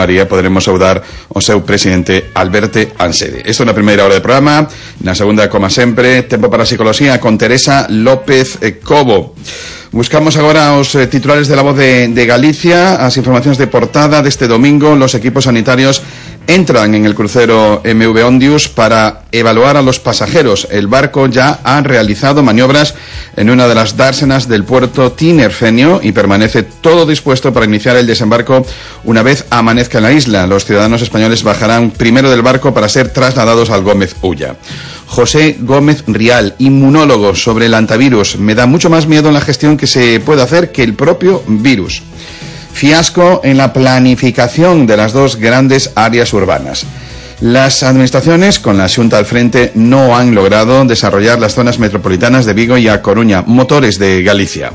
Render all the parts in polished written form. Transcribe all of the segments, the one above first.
María, poderemos saudar o seu presidente Alberto Ansede. Esta é na primeira hora do programa. Na segunda, como sempre, tempo para psicología con Teresa López Cobo. Buscamos agora os titulares de La Voz de Galicia, as informacións de portada deste domingo. Los equipos sanitarios entran en el crucero MV Ondius para evaluar a los pasajeros. El barco ya ha realizado maniobras en una de las dársenas del puerto Tinerfeño y permanece todo dispuesto para iniciar el desembarco una vez amanezca en la isla. Los ciudadanos españoles bajarán primero del barco para ser trasladados al Gómez Ulla. José Gómez Rial, inmunólogo, sobre el antivirus. Me da mucho más miedo en la gestión que se puede hacer que el propio virus. Fiasco en la planificación de las dos grandes áreas urbanas. Las administraciones, con la Xunta al frente, no han logrado desarrollar las zonas metropolitanas de Vigo y A Coruña, motores de Galicia.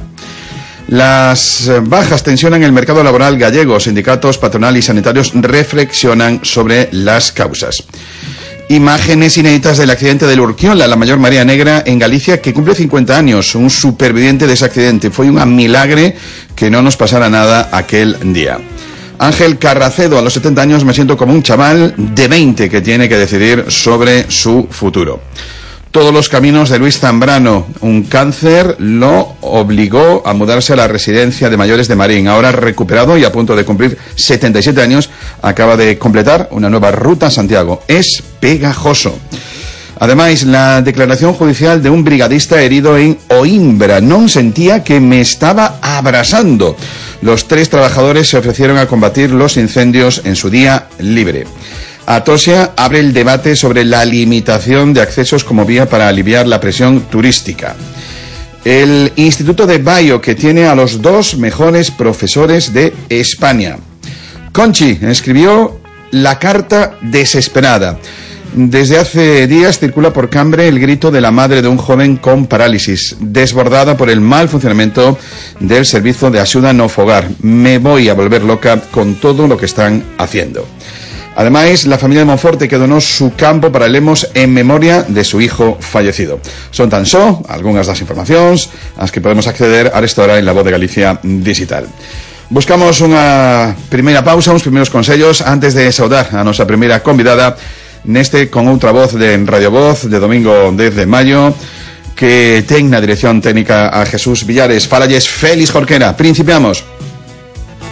Las bajas tensionan el mercado laboral gallego. Sindicatos, patronal y sanitarios reflexionan sobre las causas. Imágenes inéditas del accidente del Urquiola, la mayor marea negra en Galicia, que cumple 50 años. Un superviviente de ese accidente. Fue un milagre que no nos pasara nada aquel día. Ángel Carracedo, a los 70 años me siento como un chaval de 20 que tiene que decidir sobre su futuro. Todos los caminos de Luis Zambrano. Un cáncer lo obligó a mudarse a la residencia de mayores de Marín. Ahora recuperado y a punto de cumplir 77 años, acaba de completar una nueva ruta a Santiago. Es pegajoso. Además, la declaración judicial de un brigadista herido en Oimbra. Non sentía que me estaba abrasando. Los 3 trabajadores se ofrecieron a combatir los incendios en su día libre. Atosia abre el debate sobre la limitación de accesos como vía para aliviar la presión turística. El Instituto de Baio, que tiene a los 2 mejores profesores de España. Conchi escribió la carta desesperada. Desde hace días circula por Cambre el grito de la madre de un joven con parálisis, desbordada por el mal funcionamiento del servicio de ayuda no fogar. Me voy a volver loca con todo lo que están haciendo. Además, la familia de Monforte que donó su campo para Lemos en memoria de su hijo fallecido. Son tan só algunhas das informacións ás que podemos acceder a esta hora en La Voz de Galicia Digital. Buscamos unha primeira pausa, uns primeiros consellos antes de saudar a nosa primeira convidada neste con outra voz de Radio Voz de domingo 10 de maio, que ten na dirección técnica a Jesús Villares. Fállalles Félix Jorquera. Principiamos.